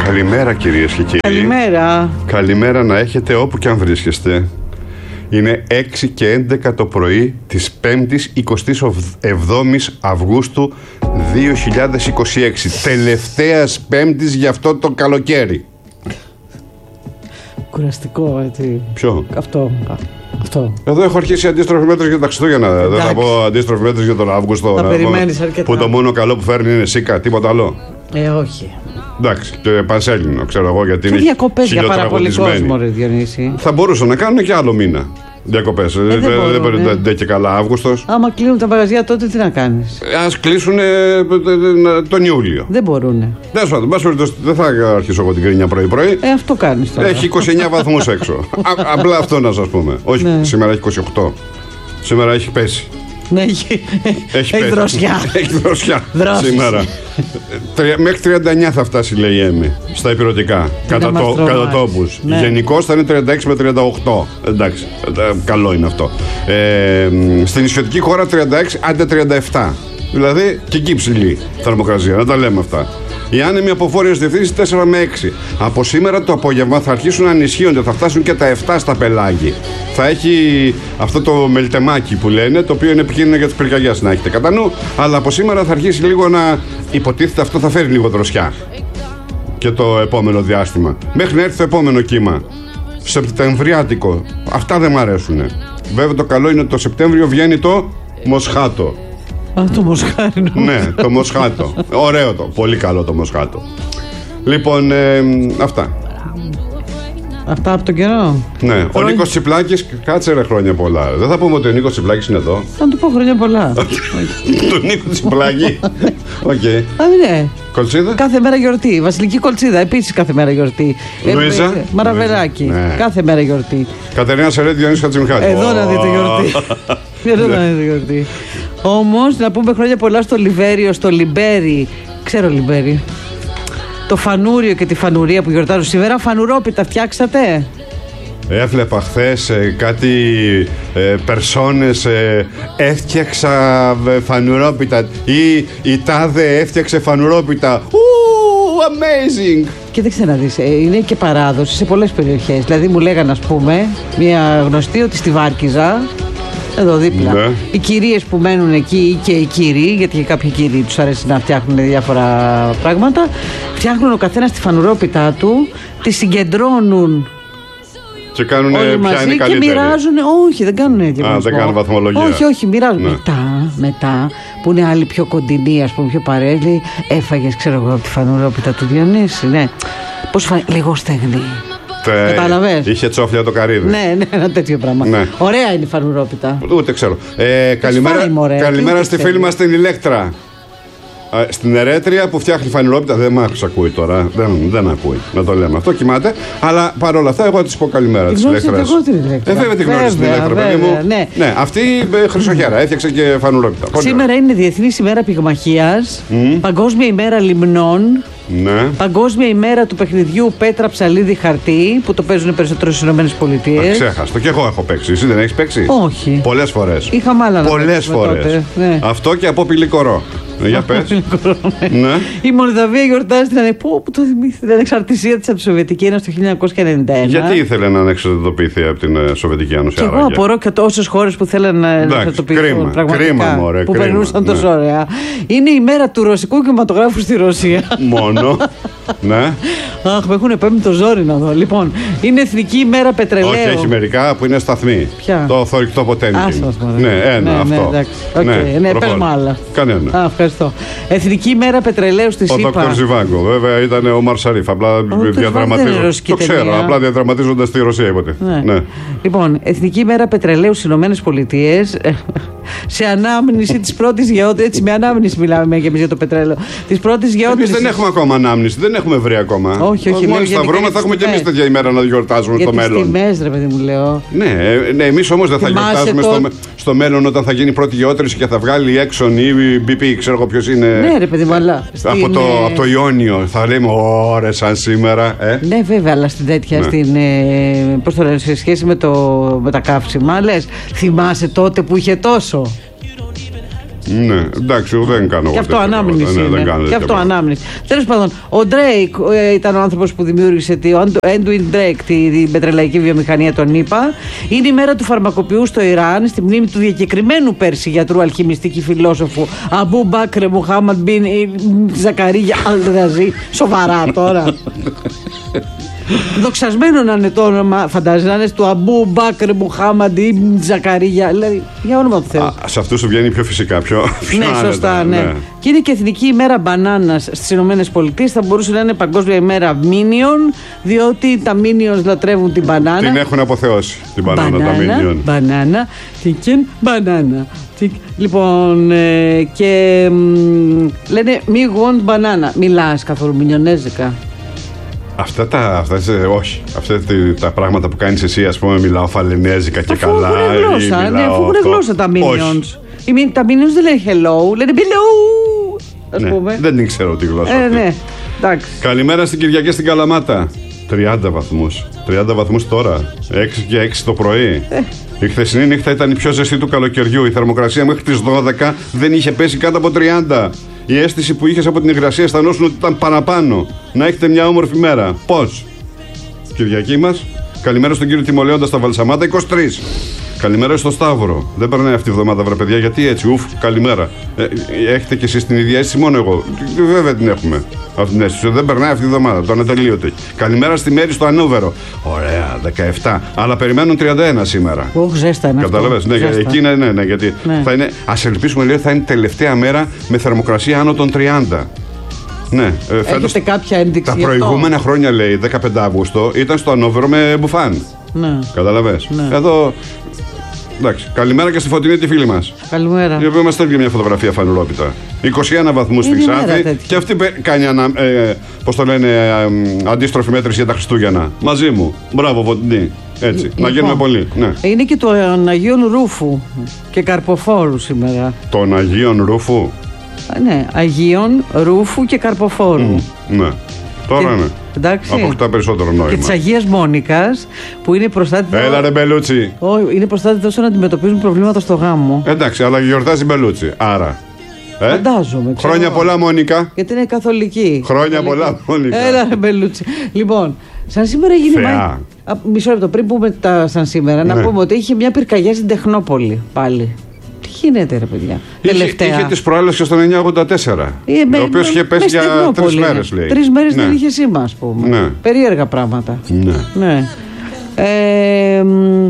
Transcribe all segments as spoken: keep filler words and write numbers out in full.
Καλημέρα κυρίες και κύριοι. Καλημέρα. Καλημέρα να έχετε όπου και αν βρίσκεστε. Είναι έξι και έντεκα το πρωί της πέμπτης εικοστής εβδόμης Αυγούστου δύο χιλιάδες είκοσι έξι. Τελευταίας πέμπτης για αυτό το καλοκαίρι. Κουραστικό, έτσι. Ποιο? Αυτό. Αυτό. Εδώ έχω αρχίσει αντίστροφη μέτρηση για τα Χριστούγεννα. Δεν θα πω αντίστροφη μέτρηση για τον Αύγουστο. Θα περιμένεις αρκετά. Που το μόνο καλό που φέρνει είναι σίκα, τίποτα άλλο. Ε, όχι. Εντάξει, και πανσέλινο, ξέρω εγώ γιατί και είναι. Διακοπές για πάρα πολύ κόσμο, ρε Διονύση. Θα μπορούσαν να κάνουν και άλλο μήνα. Διακοπές. Ε, δεν δεν παίρνει και καλά Αύγουστος. Άμα κλείνουν τα μαγαζιά, τότε τι να κάνεις? Ας κλείσουν τον Ιούλιο. Δεν μπορούνε. Τέλος πάντων, δεν θα αρχίσω εγώ την κρίνια πρωί-πρωί. Ε, αυτό κάνεις τώρα. Έχει είκοσι εννέα βαθμούς έξω. Α, απλά αυτό να σας πούμε. Όχι, ναι. Σήμερα έχει είκοσι οκτώ. Σήμερα έχει πέσει. Ναι, έχει, έχει, έχει δροσιά. Έχει δροσιά Δρόσης. Σήμερα. Μέχρι τριάντα εννέα θα φτάσει, λέει η Έμι, στα υπηρετικά. Κατά, το, κατά τόπους. Ναι. Γενικώς θα είναι τριάντα έξι με τριάντα οκτώ. Εντάξει, καλό είναι αυτό. Ε, στην νησιωτική χώρα τριάντα έξι, άντε τριάντα επτά. Δηλαδή και εκεί ψηλή θερμοκρασία, να τα λέμε αυτά. Οι άνεμοι από βόρειες διευθύνσεις τέσσερα με έξι. Από σήμερα το απόγευμα θα αρχίσουν να ενισχύονται, θα φτάσουν και τα επτά στα πελάγη. Θα έχει αυτό το μελτεμάκι που λένε, το οποίο είναι επικίνδυνο για τις πυρκαγιές, να έχετε κατά νου. Αλλά από σήμερα θα αρχίσει λίγο να υποτίθεται, αυτό θα φέρει λίγο δροσιά και το επόμενο διάστημα. Μέχρι να έρθει το επόμενο κύμα. Σεπτεμβριάτικο. Αυτά δεν μ' αρέσουν. Βέβαια το καλό είναι ότι το Σεπτέμβριο βγαίνει το Μοσχάτο. Α, το Μοσχάρι. Ναι, το Μοσχάτο. Ωραίο το, πολύ καλό το Μοσχάτο. Λοιπόν, ε, αυτά. Αυτά από τον καιρό. Ναι, χρόνια... ο Νίκος Τσιπλάκης, κάτσε ρε χρόνια πολλά. Δεν θα πούμε ότι ο Νίκος Τσιπλάκης είναι εδώ. Θα του πω χρόνια πολλά. Τον Νίκο Τσιπλάκη. Οκ. Okay. Α, ναι. Κολτσίδα. Κάθε μέρα γιορτή. Βασιλική Κολτσίδα, επίσης κάθε μέρα γιορτή. Λουίζα. Ε, Μαραβεράκη. Ναι. Κάθε μέρα γιορτή. Κατερίνα Σερέτη, Διονύσης Χατζημιχάλη. Εδώ να δείτε γιορτή. Εδώ να δείτε γιορτή. Όμως να πούμε χρόνια πολλά στο Λιβέριο, στο Λιμπέρι. Ξέρω Λιμπέρι. Το Φανούριο και τη Φανουρία που γιορτάζουν σήμερα. Φανουρόπιτα φτιάξατε? Έβλεπα χθες ε, κάτι ε, περσόνες ε, έφτιαξα ε, φανουρόπιτα ή η τάδε έφτιαξε φανουρόπιτα. Ου, amazing! Και δεν ξέρω να δεις, είναι και παράδοση σε πολλές περιοχές. Δηλαδή μου λέγανε, ας πούμε, μια γνωστή ότι στη Βάρκιζα, εδώ δίπλα, ναι, οι κυρίες που μένουν εκεί και οι κύριοι, γιατί και κάποιοι κύριοι τους αρέσει να φτιάχνουν διάφορα πράγματα, φτιάχνουν ο καθένας τη φανουρόπιτά του, τη συγκεντρώνουν και κάνουν ποια είναι και μοιράζουν. Όχι, δεν κάνουν έτσι. Α, δεν κάνουν βαθμολογία. Όχι, όχι, μοιράζουν. Ναι. Μετά, μετά, που είναι άλλοι πιο κοντινοί, ας πούμε, πιο παρέλοι, έφαγες, ξέρω εγώ, από τη φανουρόπιτα του Διονύση. Ναι. Πώς φάνηκε, λίγο στεγνή. Κατάλαβες. Είχε τσόφλια το καρύδι. Ναι, ναι, ένα τέτοιο πράγμα. Ναι. Ωραία είναι η φανουρόπιτα. Ούτε ξέρω. Ε, καλημέρα καλημέρα στη φίλη μας την Ηλέκτρα. Στην Ερέτρια που φτιάχνει φανουρόπιτα. Δεν μ' άκουσα, ακούει τώρα. Δεν, δεν ακούει να το λέμε αυτό. Κοιμάται. Αλλά παρόλα αυτά, εγώ θα τη πω καλημέρα τη Ηλέκτρα. Ε, βέβαια την γνώρισε την Ηλέκτρα, παιδί μου. Ναι. Ναι, αυτή χρυσοχέρα έφτιαξε και φανουρόπιτα. Σήμερα είναι Διεθνής ημέρα Πυγμαχίας, mm. Παγκόσμια ημέρα λιμνών. Ναι. Παγκόσμια ημέρα του παιχνιδιού πέτρα, ψαλίδι, χαρτί, που το παίζουν περισσότερο στις ΗΠΑ. Ξέχαστο. Και εγώ έχω παίξει. Εσύ δεν έχεις παίξει? Όχι. Πολλές φορές. Είχαμε άλλα να Πολλές φορές. Ναι. Αυτό και από πηλικορό. Για πες. Ναι. Ναι. Η Μολδαβία γιορτάζει την, ανεπό, που το την ανεξαρτησία της από τη Σοβιετική Ένωση το χίλια εννιακόσια ενενήντα ένα. Γιατί ήθελε να ανεξαρτητοποιηθεί από την Σοβιετική Ένωση? Και εγώ απορώ και τόσες χώρες που θέλουν να ανεξαρτητοποιηθούν. Πραγματικά. Κρίμα, μωρέ, που κρίμα, περνούσαν ναι. τόσο ωραία. Είναι η μέρα του ρωσικού κινηματογράφου στη Ρωσία. Μόνο. Ναι. Αχ, με έχουν πέμπει το ζόρι να δω. Λοιπόν, είναι Εθνική ημέρα πετρελαίου. Όχι, έχει μερικά που είναι σταθμοί. Ποια? Το θωρηκτό Ποτέμκιν. Ναι, ένα ναι, αυτό. Ναι, okay. ναι, ναι πες μου άλλα. Κανένα. Α, ευχαριστώ. Εθνική ημέρα πετρελαίου στη ΣΥΠΑ. Ο Δόκτωρ Ζιβάγκο, βέβαια ήταν ο Μαρσαρίφ. Απλά διαδραματίζονταν. Το ξέρω, απλά διαδραματίζονταν στη Ρωσία, είπατε. Ναι. Ναι. Λοιπόν, Εθνική ημέρα πετρελαίου στις Ηνωμένες Πολιτείες. Σε ανάμνηση τη πρώτη γεώτρηση. Έτσι, με ανάμνηση μιλάμε και εμείς για το πετρέλαιο. Τη πρώτη γεώτρηση. Εμείς δεν έχουμε ακόμα ανάμνηση, δεν έχουμε βρει ακόμα. Όχι, όχι. Μόλις θα βρούμε, θα έχουμε και εμείς τέτοια ημέρα να γιορτάζουμε για στο τις μέλλον. Τιμές, ρε παιδί μου, λέω. Ναι, ναι, εμείς όμως δεν θα γιορτάζουμε το... στο, στο μέλλον όταν θα γίνει η πρώτη γεώτρηση και θα βγάλει η Exxon ή η μπι πι, ξέρω εγώ ποιος είναι. Ναι, ρε παιδί μου, αλλά. Από, στην... το, από το Ιόνιο. Θα λέμε, ωρε, σαν σήμερα. Ε? Ναι, βέβαια, αλλά στην τέτοια, ναι. στην. Ε, πώς το λένε, σε σχέση με, το, με τα καύσιμα, λες, θυμάσαι τότε που είχε τόσο. Ναι, εντάξει, δεν κάνω. Και αυτό ανάμνηση. Ναι, είναι. Δεν και αυτό ανάμνηση. Τέλος πάντων, ο Ντρέικ ε, ήταν ο άνθρωπος που δημιούργησε το Έντουιν Ντρέικ, την πετρελαϊκή βιομηχανία των ΗΠΑ. Είναι η μέρα του φαρμακοποιού στο Ιράν, στη μνήμη του διακεκριμένου πέρσι γιατρού, αλχημιστή και φιλόσοφου Αμπού Μπάκρε Μουχάμαντ Μπιν Ζακαρίγια Αλ-Ραζί. Σοβαρά τώρα. Δοξασμένο να είναι το όνομα, φαντάζεσαι να είναι του Αμπού Μπάκρ Μουχάμαντ Ιμπν Ζακαρίγια. Δηλαδή, για όνομα του Θεού. Α, σε αυτού σου βγαίνει πιο φυσικά, πιο. Ναι, πιο σωστά, άνετα, ναι. ναι. Και είναι και Εθνική ημέρα μπανάνα στις ΗΠΑ. Θα μπορούσε να είναι Παγκόσμια ημέρα Minion, διότι τα Minions λατρεύουν την μπανάνα. Την έχουν αποθεώσει την μπανάνα, μπανάνα τα Minion. Μπανάνα, chicken, μπανάνα. Λοιπόν, ε, και μ, λένε me want banana. Μιλάς καθόλου μινιονέζικα? Αυτά τα, αυτά, όχι, αυτά τα πράγματα που κάνεις εσύ, ας πούμε, μιλάω φαλενέζικα και αφού καλά. Αφού έχουν γλώσσα, ναι, αφού έχουν γλώσσα τα Minions. Οι, τα Minions δεν λένε hello, λένε below, ας ναι, πούμε. Δεν την ξέρω τη γλώσσα ε, αυτή. Ναι, εντάξει. Καλημέρα στην Κυριακή στην Καλαμάτα. τριάντα βαθμούς. τριάντα βαθμούς τώρα. έξι και έξι το πρωί. Ε. Η χθεσινή νύχτα ήταν η πιο ζεστή του καλοκαιριού. Η θερμοκρασία μέχρι τις δώδεκα δεν είχε πέσει κάτω από τριάντα. Η αίσθηση που είχες από την υγρασία αισθανόσουν ότι ήταν παραπάνω. Να έχετε μια όμορφη μέρα. Πώς? Κυριακή μας. Καλημέρα στον κύριο Τιμολέοντα στα Βαλσαμάτα είκοσι τρία. Καλημέρα στο Σταύρο. Δεν περνάει αυτή η εβδομάδα, βρε παιδιά, γιατί έτσι? Ουφ, καλημέρα. Ε, έχετε κι εσείς την ίδια αίσθηση, μόνο εγώ? Βέβαια την έχουμε αυτή την αίσθηση. Δεν περνάει αυτή η εβδομάδα. Το ανατελείωται. Καλημέρα στη Μέρη στο Ανούβερο. Ωραία, δεκαεπτά. Αλλά περιμένουν τριάντα ένα σήμερα. Ωχ, ζέστα είναι. Κατάλαβες? Ναι, εκεί είναι, ναι, ναι, γιατί ναι. Θα είναι, ας ελπίσουμε, λέει, θα είναι τελευταία μέρα με θερμοκρασία άνω των τριάντα. Ναι, φέτος, έχετε κάποια ένδειξη? Τα προηγούμενα αυτό? Χρόνια, λέει, δεκαπέντε Αυγούστου ήταν στο Ανόβερο με μπουφάν. Ναι. Καταλαβες? Ναι. Εδώ. Εντάξει. Καλημέρα και στη Φωτεινή τη φίλη μας. Καλημέρα. Η οποία μας στέλνει μια φωτογραφία φανουρόπιτα. είκοσι ένα βαθμούς στη Ξάνθη. Και αυτή κάνει ανα, ε, πώς το λένε, ε, αντίστροφη μέτρηση για τα Χριστούγεννα. Μαζί μου. Μπράβο, Φωτεινή. Έτσι. Λοιπόν, να γίνουμε πολύ. Ναι. Είναι και τον Αγίον Ρούφου και Καρποφόρου σήμερα. Τον Αγίον Ρούφου. Ναι, Αγίον Ρούφου και Καρποφόρου. Mm, ναι. Τώρα και, ναι. Εντάξει. Αποκτά περισσότερο νόημα. Και της Αγίας Μόνικας που είναι προστάτητα. Έλα ρε Μπελούτσι. Όχι, είναι προστάτητα όσο να αντιμετωπίζουν προβλήματα στο γάμο. Εντάξει, αλλά γιορτάζει Μπελούτσι. Άρα. Ε? Φαντάζομαι. Ξέρω. Χρόνια πολλά, Μόνικα. Γιατί είναι καθολική. Χρόνια καθολική. πολλά, Μόνικα. Έλα ρε Μπελούτσι. Λοιπόν, σαν σήμερα έγινε. Θεά. Μα... Μισό λεπτό πριν πούμε τα σαν σήμερα, ναι. Να πούμε ότι είχε μια πυρκαγιά στην Τεχνόπολη πάλι. Τι γίνεται, ρε παιδιά? Είχε, Τελευταία. είχε τις προάλλες και στον εννιακόσια ογδόντα τέσσερα. Ε, ο οποίος είχε πέσει για τρεις μέρες, λέει. Τρεις μέρες ναι. Δεν είχε σήμα, ας πούμε. Ναι. Περίεργα πράγματα. Ναι. ναι. Ε,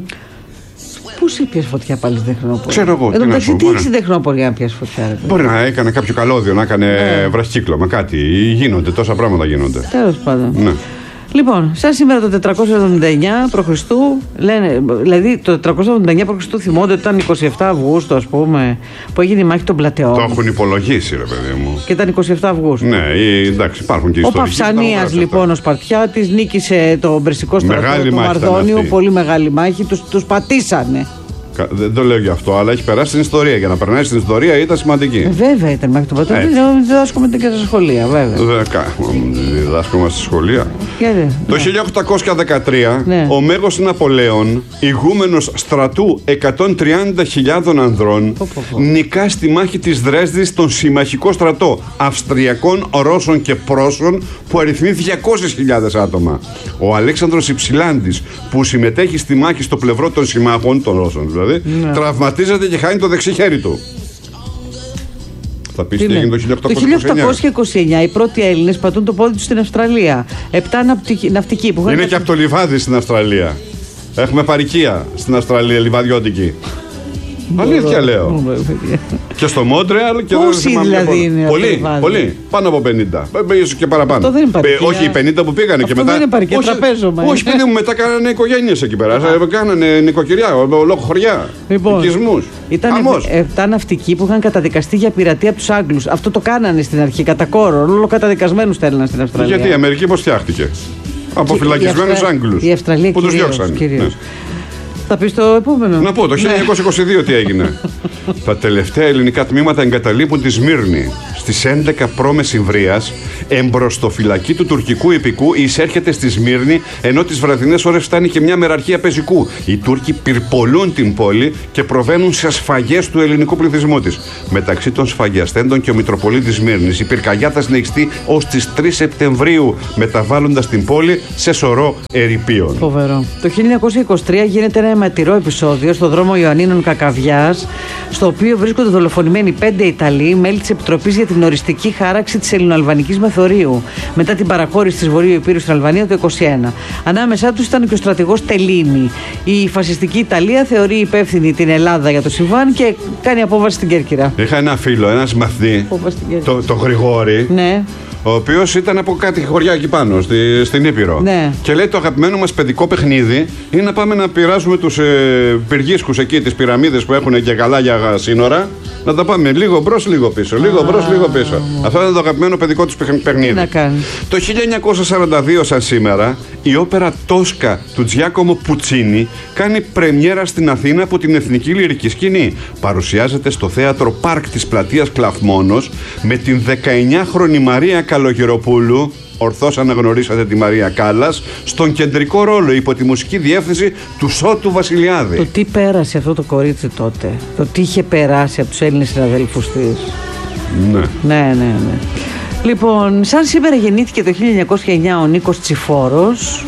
Πού σε πιάσει φωτιά πάλι στην Τεχνόπολη? Ξέρω εγώ. Εν τω μεταξύ, τι έχει στην Τεχνόπολη να πιάσει φωτιά, ρε παιδιά? Μπορεί να έκανε κάποιο καλώδιο, να έκανε ναι. βραχυκύκλωμα, κάτι. Γίνονται, τόσα πράγματα γίνονται. Τέλος πάντων. Ναι. Λοιπόν, σαν σήμερα το τετρακόσια εβδομήντα εννιά π.Χ. λένε, δηλαδή το τετρακόσια εβδομήντα εννιά π.Χ. θυμόνται ότι ήταν είκοσι επτά Αυγούστου, ας πούμε, που έγινε η μάχη των Πλατεών. Το έχουν υπολογίσει, ρε παιδί μου. Και ήταν είκοσι επτά Αυγούστου. Ναι, εντάξει, υπάρχουν και ιστορικοί. Ο Παυσανίας, λοιπόν, ο Σπαρτιάτης, νίκησε το Περσικό στρατό του Μαρδόνιου. Πολύ μεγάλη μάχη, τους, τους πατήσανε. Δεν το λέω γι' αυτό, αλλά έχει περάσει στην ιστορία. Για να περνάει στην ιστορία ήταν σημαντική. Ε, βέβαια ήταν μέχρι τον πατέρα. Διδάσκουμε και στα σχολεία, βέβαια. Διδάσκουμε στη σχολεία. Γιατί, το ναι. χίλια οκτακόσια δεκατρία ναι. ο Μέγος Ναπολέων, ηγούμενος στρατού εκατόν τριάντα χιλιάδων ανδρών, πω, πω, πω. νικά στη μάχη της Δρέσδης τον συμμαχικό στρατό Αυστριακών, Ρώσων και Πρώσων που αριθμεί διακόσιες χιλιάδες άτομα. Ο Αλέξανδρος Υψηλάντης, που συμμετέχει στη μάχη στο πλευρό των συμμάχων, των Ρώσων δηλαδή, ναι. τραυματίζεται και χάνει το δεξί χέρι του. Θα πεις τι έγινε το χίλια οκτακόσια είκοσι εννιά οι πρώτοι Έλληνες πατούν το πόδι τους στην Αυστραλία. Επτά ναυτικοί που είναι και από το λιβάδι στην Αυστραλία. Έχουμε παροικία στην Αυστραλία, λιβαδιώτικη. Αλήθεια λέω. Και στο Μόντρεαλ και πόσοι δηλαδή είναι? Πολύ, πολύ. Πάνω από πενήντα. Ίσως και παραπάνω. Αυτό δεν είναι όχι οι πενήντα που πήγανε αυτό και μετά. Δεν είναι παρκέ, τραπέζωμα. Όχι, παιδί μου, μετά κάνανε οικογένειες εκεί πέρα. Κάνανε νοικοκυριά, ολόκληρα χωριά. Λοιπόν, οικισμούς. Ήταν επτά ναυτικοί που είχαν καταδικαστεί για πειρατεία από τους Άγγλους. Αυτό το κάνανε στην αρχή κατά κόρο. Όλο καταδικασμένους στέλναν στην Αυστραλία. Γιατί η Αμερική πώς φτιάχτηκε? Από φυλακισμένους Άγγλους. Η Αυστραλία που τους διώξαν. Θα πεις το επόμενο. Να πω, το χίλια εννιακόσια είκοσι δύο τι έγινε. Τα τελευταία ελληνικά τμήματα εγκαταλείπουν τη Σμύρνη. Στις έντεκα π.Μ. εμπροστοφυλακή του τουρκικού υπηκού εισέρχεται στη Σμύρνη, ενώ τις βραδινές ώρες φτάνει και μια μεραρχία πεζικού. Οι Τούρκοι πυρπολούν την πόλη και προβαίνουν σε σφαγές του ελληνικού πληθυσμού της. Μεταξύ των σφαγιαστέντων και ο Μητροπολίτης Σμύρνης. Η πυρκαγιά θα συνεχιστεί ως τις τρεις Σεπτεμβρίου, μεταβάλλοντας την πόλη σε σωρό ερειπίων. Φοβερό. Το χίλια εννιακόσια είκοσι τρία γίνεται ένα αιματηρό επεισόδιο στο δρόμο Ιωαννίνων Κακαβιάς, στο οποίο βρίσκονται δολοφονημένοι πέντε Ιταλοί, μέλη της Επιτροπής για την οριστική χάραξη της ελληνοαλβανικής μεθορίου, μετά την παραχώρηση της Βορείου Ηπείρου στην Αλβανία το είκοσι ένα. Ανάμεσά τους ήταν και ο στρατηγός Τελίνη. Η φασιστική Ιταλία θεωρεί υπεύθυνη την Ελλάδα για το συμβάν και κάνει απόβαση στην Κέρκυρα. Είχα ένα φίλο, ένας μαθητή, το, το Γρηγόρη. Ναι. Ο οποίος ήταν από κάτι χωριά εκεί πάνω, στη, στην Ήπειρο. Ναι. Και λέει: το αγαπημένο μας παιδικό παιχνίδι είναι να πάμε να πειράζουμε τους ε, πυργίσκους εκεί, τις πυραμίδες που έχουν και γαλάγια σύνορα. Να τα πάμε λίγο μπρος, λίγο πίσω. Λίγο μπρος, λίγο πίσω. Αυτό είναι το αγαπημένο παιδικό τους παιχνίδι. Να κάνει. Το χίλια εννιακόσια σαράντα δύο, σαν σήμερα, η όπερα Τόσκα του Τζιάκομο Πουτσίνι κάνει πρεμιέρα στην Αθήνα από την Εθνική Λυρική Σκηνή. Παρουσιάζεται στο θέατρο Πάρκ της πλατείας Κλαφμόνος με την δεκαεννιάχρονη Μαρία Καλογεροπούλου, ορθώς αναγνωρίσατε τη Μαρία Κάλλας, στον κεντρικό ρόλο υπό τη μουσική διεύθυνση του Σώτου Βασιλιάδη. Το τι πέρασε αυτό το κορίτσι τότε, το τι είχε περάσει από τους Έλληνες συναδέλφους της. Ναι. Ναι, ναι, ναι. Λοιπόν, σαν σήμερα γεννήθηκε το χίλια εννιακόσια εννιά ο Νίκος Τσιφόρος,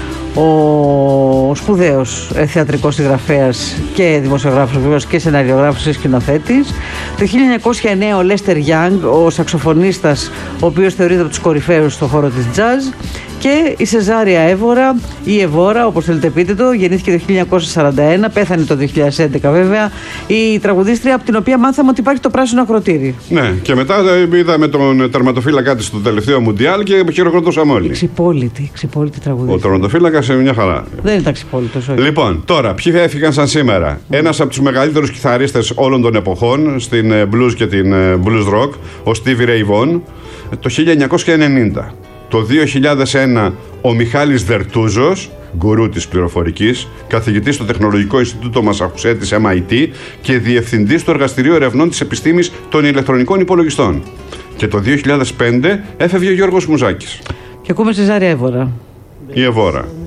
ο σπουδαίος θεατρικός συγγραφέας και δημοσιογράφος βεβαίως και σεναριογράφος και σκηνοθέτης. Το χίλια εννιακόσια εννέα ο Λέστερ Γιάνγκ, ο σαξοφωνίστας, ο οποίος θεωρείται από τους κορυφαίους στον χώρο της jazz. Και η Σεζάρια Εύωρα, ή Εβόρα, όπως θέλετε πείτε το, γεννήθηκε το χίλια εννιακόσια σαράντα ένα, πέθανε το δύο χιλιάδες έντεκα βέβαια, η τραγουδίστρια από την οποία μάθαμε ότι υπάρχει το πράσινο ακροτήρι. Ναι, και μετά είδαμε τον τερματοφύλακα της στο τελευταίο Μουντιάλ και χειροκροτούσαμε όλοι. Ξυπόλυτη, ξυπόλυτη τραγουδίστρια. Ο τερματοφύλακας είναι μια χαρά. Δεν ήταν ξυπόλυτος, όχι. Λοιπόν, τώρα, ποιοι έφυγαν σαν σήμερα. Mm. Ένας από τους μεγαλύτερους κιθαρίστες όλων των εποχών στην blues και την blues rock, ο Stevie Ray Vaughan, το χίλια εννιακόσια ενενήντα. Το δύο χιλιάδες ένα ο Μιχάλης Δερτούζος, γκουρού της πληροφορικής, καθηγητής στο Τεχνολογικό Ινστιτούτο Μασαχουσέτης εμ άι τι και διευθυντής του Εργαστηρίου Ερευνών της Επιστήμης των Ηλεκτρονικών Υπολογιστών. Και το δύο χιλιάδες πέντε έφευγε ο Γιώργος Μουζάκης. Και ακούμε Σεζάρια Εύωρα. Η Εβόρα.